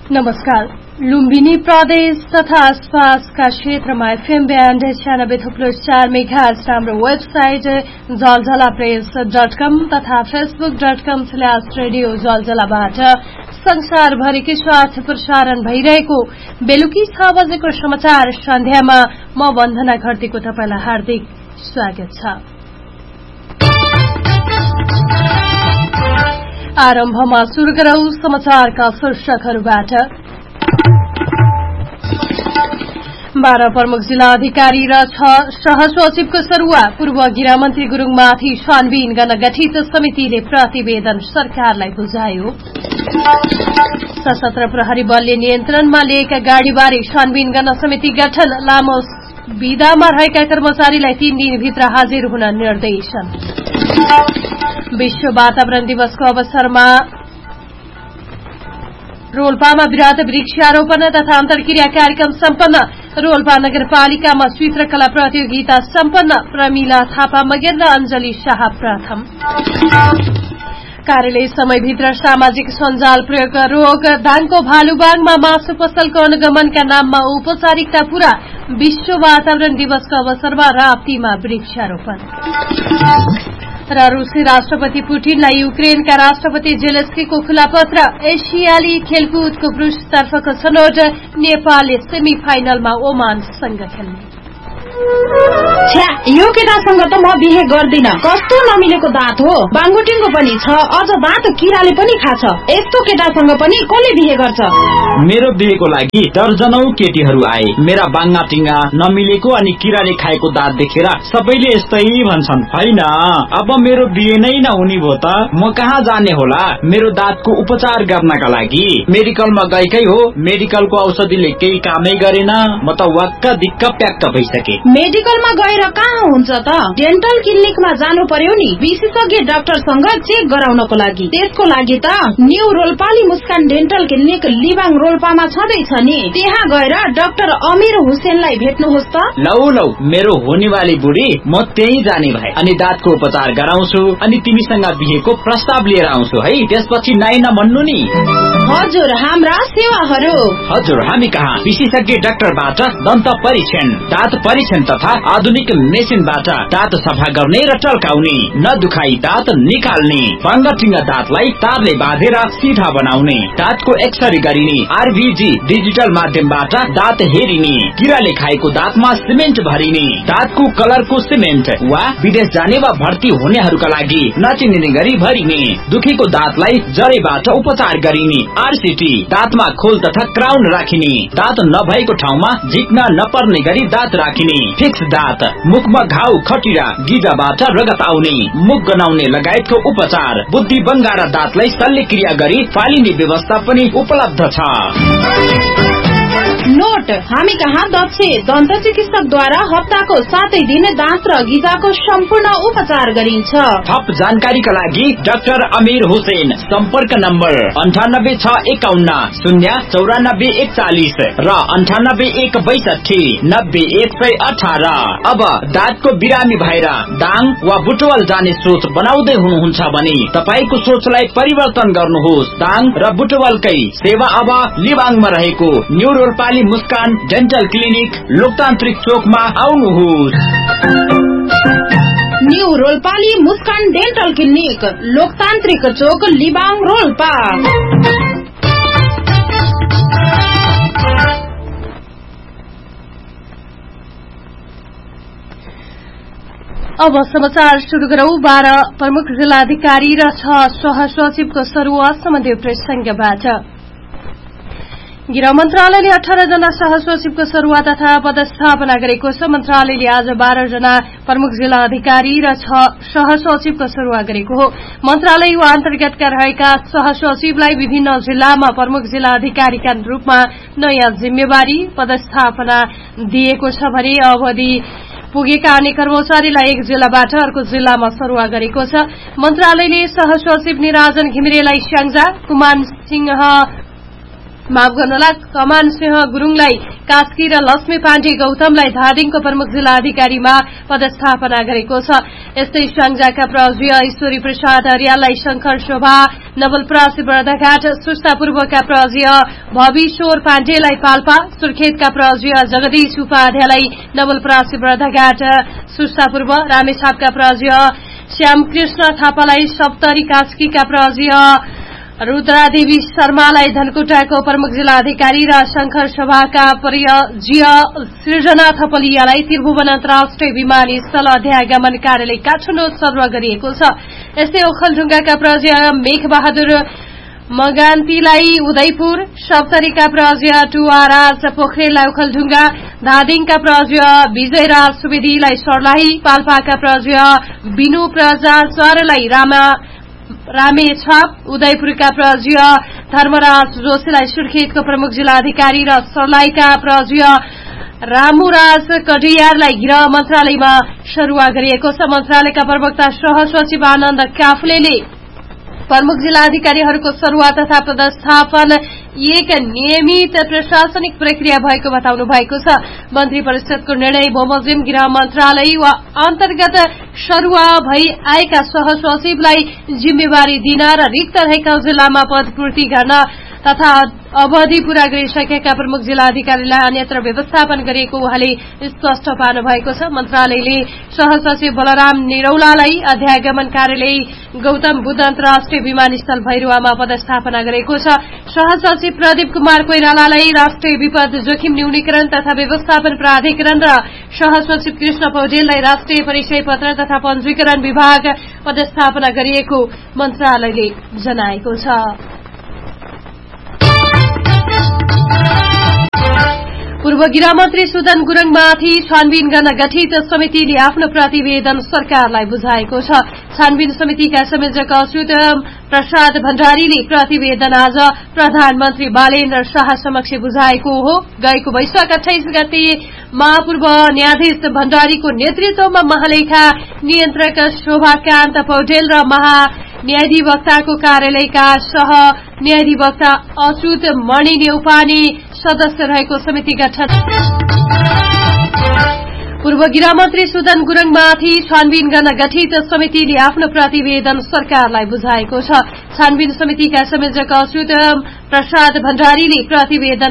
नमस्कार। लुम्बिनी प्रदेश तथा आसपासका क्षेत्रमा एफएम ब्यान्ड 96.4 मेगाहर्ज हाम्रो वेबसाइट जलजलाप्रेस.com तथा facebook.com/रेडियो जलजलाबाट संसारभरिकै साथ प्रसारण भइरहेको बेलुकी 6 बजेको समाचार सन्ध्यामा म वन्दना घरतीको तपाईलाई हार्दिक स्वागत छ। आरम्भमा सुरु गरौं समाचारका शीर्षकहरूबाट। 12 प्रमुख जिल्ला अधिकारी र 6 सहसचिवको सरुवा। पूर्व गृहमन्त्री गुरुङमाथि छानबिन गर्न गठित समितिले प्रतिवेदन सरकारलाई बुझायो। सशस्त्र प्रहरी बलले नियन्त्रणमा लिएका गाड़ीबारे छानबिन गर्न समिति गठन। लामो विदामा रहेका कर्मचारीलाई 3 दिनभित्र हाजिर हुन निर्देशन। विश्व वातावरण दिवसको अवसरमा रोल्पामा वृहत वृक्षारोपण तथा अन्तर्क्रिया कार्यक्रम सम्पन्न। रोल्पा नगरपालिकामा चित्रकला प्रतियोगिता सम्पन्न। प्रमिला थापा मगेर र अञ्जली शाह प्रथम। कार्यालय समयभित्र सामाजिक सञ्जाल प्रयोग रोक। दाङको भालुबाङमा मासु पसलको अनुगमनका नाममा औपचारिकता पूरा। विश्व वातावरण दिवसको अवसरमा राप्तीमा वृक्षारोपण। र रूसी राष्ट्रपति पुटिनलाई युक्रेनका राष्ट्रपति जेलेस्कीको खुला पत्र। एसियाली खेलकुदको पुरूषतर्फको छनौट। नेपालले सेमी फाइनलमा ओमानसँग खेल्ने। यो केटासँग त म बिहे गर्दिन। कस्तो नमिलेको दाँत हो। बाङ्गुटिङको पनि छ, अझ दाँत किराले पनि खाछ। यस्तो केटासँग पनि कसले बिहे गर्छ? मेरो बिहेको लागि दर्जनौ केटीहरू आए। मेरा बाङ्गाटिङ्गा नमिलेको अनि किराले खाएको दाँत देखेर सबैले यस्तै भन्छन्। हैन, अब मेरो बिहे नै नहुने भो त म कहाँ जाने होला मेरो दाँतको उपचार गर्नका लागि? मेडिकलमा गएकै हो, मेडिकलको औषधिले केही कामै गरेन। म त वाक्क दिक्क प्याक्क भइसके। मेडिकलमा गएर कहाँ हुन्छ त? डेन्टल क्लिनिकमा जानु पर्यो नि, विशेषज्ञ डाक्टरसँग चेक गराउनको लागि। त्यसको लागि त न्यू रोल्पाली मुस्कान डेन्टल क्लिनिक लिबाङ रोल्पामा छँदैछ नि। त्यहाँ गएर डाक्टर अमीर हुसेनलाई भेट्नुहोस् त। लौ मेरो हुनेवाली बुढी, म त्यही जाने भए अनि दाँतको उपचार गराउँछु अनि तिमीसँग बिहेको प्रस्ताव लिएर आउँछु है। त्यसपछि नाइ नभन्नु नि। हजुर, हाम्रा सेवाहरू। हजुर, हामी कहाँ विशेषज्ञ डाक्टरबाट दन्त परीक्षण, दाँत परीक्षण तथा आधुनिक मेसिनबाट दाँत सफा गर्ने र टल्काउने, नदुखाई दाँत निकाल्ने, बाङ्गाटिङ्गा दाँतलाई तारले बाँधेर सिधा बनाउने, दाँतको एक्सरे गरिने, आरभीजी डिजिटल माध्यमबाट दाँत हेरिने, किराले खाएको दाँतमा सिमेन्ट भरिने, दाँतको कलरको सिमेन्ट वा विदेश जाने वा भर्ती हुनेहरूका लागि नचिनिने गरी भरिने, दुखेको दाँतलाई जरेबाट उपचार गरिने, आरसीटी, दाँतमा खोल तथा क्राउन राखिने, दाँत नभएको ठाउँमा झिक्न नपर्ने गरी दाँत राखिने, फिक्स दाँत, मुखमा घाउ खटिरा गिजाबाट रगत आउने, मुख गनाउने लगायतको उपचार, बुद्धि बङ्गारा दाँतलाई शल्यक्रिया गरी फालिने व्यवस्था पनि उपलब्ध छ। नोट, हामी कहाँ दक्ष दन्त चिकित्सकद्वारा हप्ताको 7 दिन दाँत र गिजाको सम्पूर्ण उपचार गरिन्छ। थप जानकारीका लागि डाक्टर अमीर हुसेन, सम्पर्क नम्बर 9861 09441 र 9816290118। अब दाँतको बिरामी भएर दाङ वा बुटवल जाने सोच बनाउँदै हुनुहुन्छ भने तपाईको सोचलाई परिवर्तन गर्नुहोस्। दाङ र बुटवलकै सेवा अब लिबाङमा रहेको न्यू रोल्पाली मुस्कान डेन्टल क्लिनिक लोकतान्त्रिक चोकमा आउनुहोस्। न्यू रोल्पाली मुस्कान डेन्टल क्लिनिक लोकतान्त्रिक चोक लिबाङ रोल्पा। अब समाचार शुरू गरौं। 12 प्रमुख जिल्लाधिकारी र 6 सहसचिवको सरुवा सम्बन्धी प्रसंगबाट। गृह मन्त्रालयले 18 जना सहसचिवको सरुवा तथा पदस्थापना गरेको छ। मन्त्रालयले आज 12 जना प्रमुख जिल्ला अधिकारी र 6 सहसचिवको सरुवा गरेको हो। मन्त्रालय वा अन्तर्गतका रहेका सहसचिवलाई विभिन्न जिल्लामा प्रमुख जिल्ला अधिकारीका रूपमा नयाँ जिम्मेवारी पदस्थापना दिएको छ भने अवधि पुगेका अन्य कर्मचारीलाई एक जिल्लाबाट अर्को जिल्लामा सरुवा गरेको छ। मन्त्रालयले सहसचिव निराजन घिमिरेलाई स्याङ्जा, कुमान सिंह माफ गर्नुहोला कमान सिंह गुरुङलाई कास्की र लक्ष्मी पाण्डे गौतमलाई धादिङको प्रमुख जिल्ला अधिकारीमा पदस्थापना गरेको छ। यस्तै स्याङ्जाका प्रहरी ईश्वरी प्रसाद अर्याललाई शंकर शोभा नवलपरासी बर्दाघाट, सुस्ता पूर्वका प्रहरी भविश्वर पाण्डेलाई पाल्पा, सुर्खेतका प्रहरी जगदीश उपाध्यायलाई नवलपरासी बर्दाघाट सुस्ता पूर्व, रामेछापका प्रहरी श्यामकृष्ण थापालाई सप्तरी, कास्कीका प्रहरी रुद्रादेवी शर्मालाई धनकुटाको प्रमुख जिल्ला अधिकारी र शंकर सभाका परियजीय सृजना थपलियालाई त्रिभुवन अन्तर्राष्ट्रिय विमानस्थल अध्यागमन कार्यालय काठमाडौँ सरुवा गरिएको छ। यस्तै ओखलढुङ्गाका प्रहरी मेघबहादुर मगान्तीलाई उदयपुर, सप्तरीका प्रहरी टुवाराज पोखरेललाई ओखलढुङ्गा, धादिङका प्रहरी विजयराज सुवेदीलाई सर्लाही, पाल्पाका प्रहरी बिनु प्रजाचार्यलाई रामेछाप, उदयपुरका प्रहरी धर्मराज जोशीलाई सुर्खेतको प्रमुख जिल्ला अधिकारी र सर्लाहीका प्रहरी रामुराज कडियारलाई गृह मन्त्रालयमा सरुवा गरिएको छ। मन्त्रालयका प्रवक्ता सहसचिव आनन्द काफलेले प्रमुख जिल्ला अधिकारीहरूको सरुवा तथा पदस्थापन एक नियमित प्रशासनिक प्रक्रिया भएको बताउनु भएको छ। मन्त्री परिषदको निर्णय बमोजिम गृह मन्त्रालय वा अन्तर्गत सरुवा भई आएका सहसचिवलाई जिम्मेवारी दिन र रिक्त रहेका जिल्लामा पदपूर्ति गर्न तथा अवधि पूरा गरिसकेका प्रमुख जिल्ला अधिकारीलाई अन्यत्र व्यवस्थापन गरिएको उहाँले स्पष्ट पार्नु भएको छ। मन्त्रालयले सहसचिव बलराम निरौलालाई अध्यागमन कार्यालय गौतम बुद्ध अन्तर्राष्ट्रिय विमानस्थल भैरुवामा पदस्थापना गरेको छ। सहसचिव प्रदीप कुमार कोइरालालाई राष्ट्रिय विपद जोखिम न्यूनीकरण तथा व्यवस्थापन प्राधिकरण र सहसचिव कृष्ण पौडेललाई राष्ट्रिय परिचय पत्र तथा पञ्जीकरण विभाग पदस्थापना गरिएको मन्त्रालयले जनाएको छ। पूर्व गृहमन्त्री सुदन गुरुङमाथि छानबिन गर्न गठित समितिले आफ्नो प्रतिवेदन सरकारलाई बुझाएको छ। छानबिन समितिका संयोजक अच्युत प्रसाद भण्डारीले प्रतिवेदन आज प्रधानमन्त्री बालेन्द्र शाह समक्ष बुझाएको हो। गएको वैशाख 28 गते महापूर्व न्यायाधीश भण्डारीको नेतृत्वमा महालेखा नियन्त्रक शोभाकान्त पौडेल र महान्यायाधिवक्ताको कार्यालयका सह न्यायाधिवक्ता अच्युत मणि नेउपाने सदस्य रहेको समिति गठन। पूर्व गृहमन्त्री सुदन गुरुङमाथि छानबिन गर्न गठित समितिले आफ्नो प्रतिवेदन सरकारलाई बुझाएको छ। छानबिन समितिका संयोजक अच्युत प्रसाद भण्डारीले प्रतिवेदन